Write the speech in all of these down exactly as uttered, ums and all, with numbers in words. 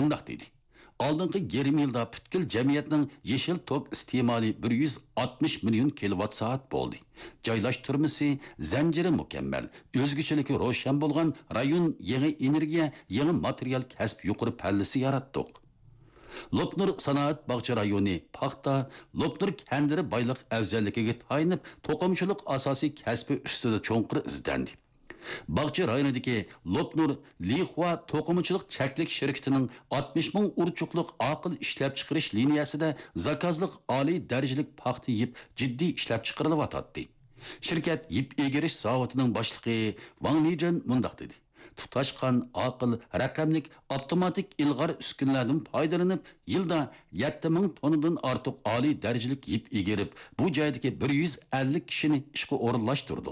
mundaq dedi. Алдыңғы yarım yılda бүткіл жәмиетнің yeşil tok istimali bir yuz oltmish milyon kilowatt saat bo'ldi. Joylashtirmasi zanjiri mukammal, o'zgachilik ro'shan bo'lgan rayon yangi energiya, yangi material kasb yuqori pallasi yaratdik. Lopnur sanoat bog'cha rayoni paxta, Lopnur kendiri bayliq afzalligiga tayinib, to'qimchilik asosiy kasbi ustida cho'nqir izlandi. Bog'cha rayonidagi Lopnur Lixua to'qimchilik cheklik shirkatining oltmish ming urchuqliq aql ishlab chiqarish liniyasida zakazliq oliy darajalik paxta yip jiddiy ishlab chiqarilyotdi. Shirkat yip egirish zavodining boshlig'i Wang Lijan mundaq dedi. Tutashqan aql raqamlik avtomatik ilg'or uskunlardan foydalanib, yilda yetti ming tonnadan ortiq oliy darajalik yip egirib, bu joydagi bir yuz ellik kishini ishga o'rinlashtirdi.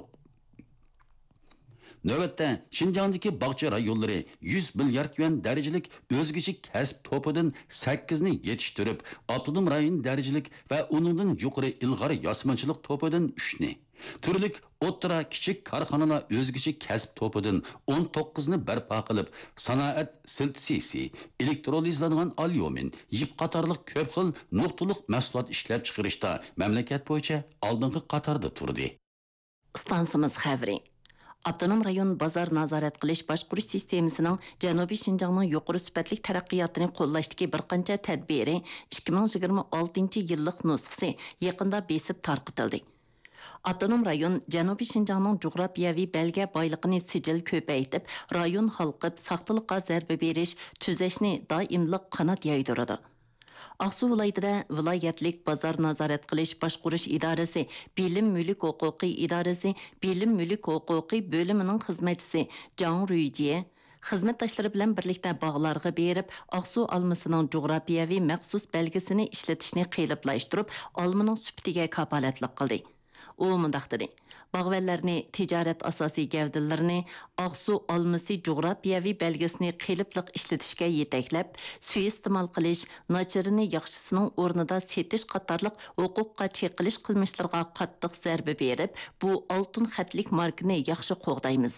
Növbette Şinjan'daki bog'cha rayonlari yuz milyard yuan darajalik o'zgacha kasb to'pidan sakkizini yetishtirib, avtonom rayon darajalik va uningdan yuqori ilg'or yosmanchilik to'pidan uchni, turlik o'ttira kichik korxonalar o'zgacha kasb to'pidan o'n to'qqizini barpo qilib, sanoat siltsisi, elektrolizlangan alyumin, yip qatorliq ko'p xil nuqtaliq mahsulot ishlab chiqarishda mamlakat bo'yicha oldingi qatorda turdi. Stansimiz xabari. Avtonom rayon bozor nazorat qilish boshqarish sistemasining Janubiy Shinjongning yuqori sifatli taraqqiyotini qo'llashdagi bir qancha tadbiri ikki ming yigirma oltinchi yillik nusxasi yaqinda besib tarqatildi. Avtonom rayon Janubiy Shinjongning jo'g'rafiyaviy belga boyligini sijil ko'paytib, rayon xalqib saqtiliqqa zarba berish, tuzashni doimliq qanot yaydiradi. Aqsu viloyatida viloyatlik bozor nazorat qilish boshqarish idorasi, bilim mulk huquqiy idorasi, bilim mulk huquqiy bo'limining xizmatchisi Jang Ruyjie xizmatdoshlari bilan birlikda bog'larga berib, Aqsu olmasining jo'g'rafiyaviy maxsus belgisini ishlatishni qiyinlashtirib, olmaning sifatiga kafolatlik qildi. U mundaq dedi. Bağvellarni ticaret asasi gavdillarini Aqsu olmasi jo'g'rafiyaviy belgisini qiyinliq ishlatishga yetaklab, suiiste'mol qilish, nachirini yaxshisining o'rnida setish qatorliq huquqqa cheqilish qilmishlarga qattiq zarba berib, bu oltin xatlik markani yaxshi qo'g'daymiz.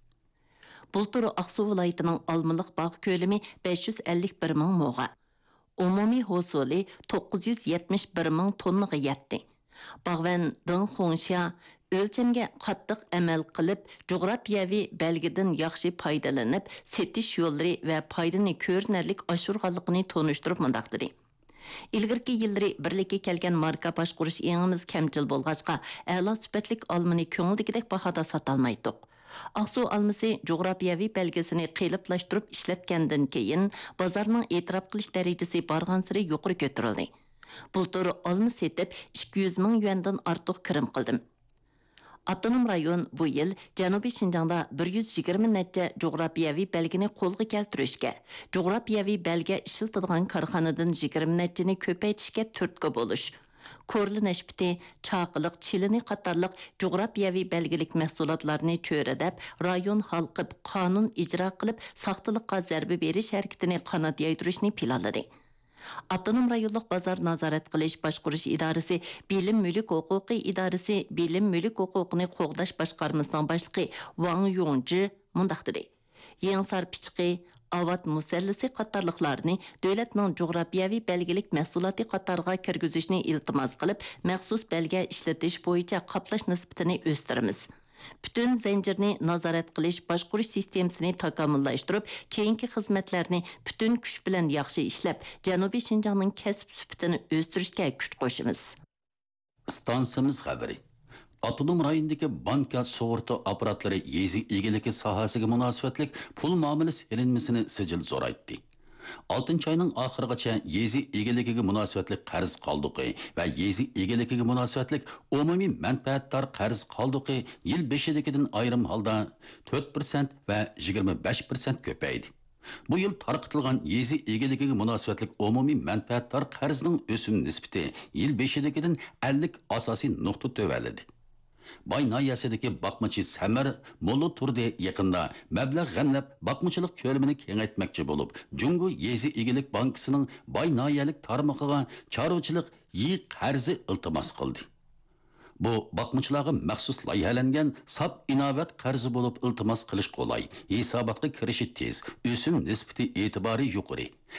Bultur Aqsu viloyatining olmaliq bog' ko'lami besh yuz ellik bir ming mo'ga. Umumiy hosili to'qqiz yuz yetmish bir ming tonnaga yetdi. Bağvan Deng Hongsha o'lchamga qattiq amal qilib, jo'g'rafiyaviy belgidan yaxshi foydalanib, setish yo'llari va foydani ko'rinarlik oshirganligini tonishtirib mundaq dedi. İlgirki yillari birlikka kelgan marka boshqarish engimiz kamchil bo'lg'achqa, a'lo sifatlik olmani ko'ngildagidek bahada sotolmaydik. Aqsu olmasi jo'g'rafiyaviy belgisini qiyinlashtirib ishlatgandan keyin bozorning e'tirof qilish darajasi borgan sari yuqori ko'tarildi. Bultur olma setib ikki yuz ming yuandan ortiq kirim qildim. Avtonom rayon bu yil Janubiy Shinjongda bir yuz yigirma necha jo'g'rafiyaviy belgini qo'lga keltirishga, jo'g'rafiyaviy belga ishlatadigan korxonadan yigirma nechani ko'paytirishga turtki bo'lish, korli nashbiti, chaqiliq, chilini qatorliq jo'g'rafiyaviy belgilik mahsulotlarni cho'radab, rayon xalqib qonun ijro qilib, saqtiliqqa zarba berish harakatini qanot yaydirishni planladi. Avtonom rayonluq bozor nazorat qilish boshqarish idorasi, bilim mulk huquqiy idorasi, bilim mulk huquqini qo'g'dash boshqarmasining boshlig'i Wang Yongji mundaq dedi. Yengsar pichiqi, avat musallisi qatorliqlarni davlatning jo'g'rafiyaviy belgilik mahsuloti qatoriga kirgizishni iltimos qilib, maxsus belga ishlatish bo'yicha qoplash nisbatini o'stiramiz. Bütün zincirni nazorat qilish, boshqarish sistemasini takomillashtirib, keyingi xizmatlarni bütün kuch bilan yaxshi ishlab, Janubiy Shinjongning kasb sifatini o'stirishga kuch qo'shamiz. Stansimiz xabari. Avtonom rayondagi banka sug'urta apparatlari yezi egiligi sohasiga munosabatlik pul muomalasi ilinmasini sijil zo'raytdi. oltinchi ayning oxirigacha yezi egaligiga munosabatli qarz qoldiqi va yezi egaligiga munosabatli umumiy manfaatdor qarz qoldiqi yil beshidagidan ayrim holda to'rt persent va yigirma besh persent ko'paydi. Bu yil tarqatilgan yezi egaligiga munosabatli umumiy manfaatdor qarzning o'sim nisbati yil beshidagidan ellik asosiy nuqta tövəlidi. Bay nahiyasidagi bakmachi Samar Molla Turdi yaqinda mablag' g'amlab bakmachilik ko'lamini kengaytmoqchi bo'lib, Jungo Yezi Egilik bankasining Bay nahiyalik tarmog'iga chorvachilik yi qarzi iltimos qildi. Bu bakmachilarga maxsus loyihalangan sab inovat qarzi bo'lib iltimos qilish qolay, hisobotga kirishi tez, o'sim nisbati e'tibori yuqori.